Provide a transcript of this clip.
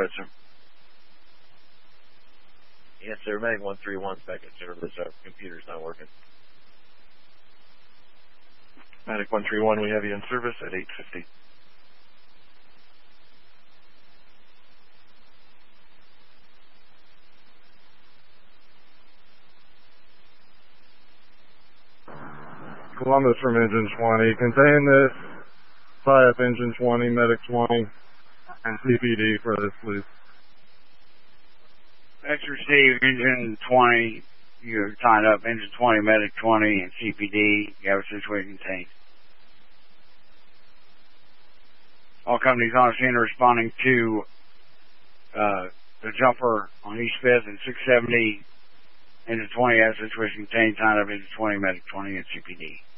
ahead, sir. Yes, sir. Medic 131's back at service. Our computer's not working. Medic 131, we have you in service at 850. Columbus from Engine 20. Contain this. Tie up Engine 20, Medic 20, and CPD for this, please. That's received, Engine 20. You're tied up, Engine 20, Medic 20, and CPD. You have a situation contained. All companies on scene are responding to the jumper on East 5th and 670. Engine 20 has a situation contained, tied up, Engine 20, Medic 20, and CPD.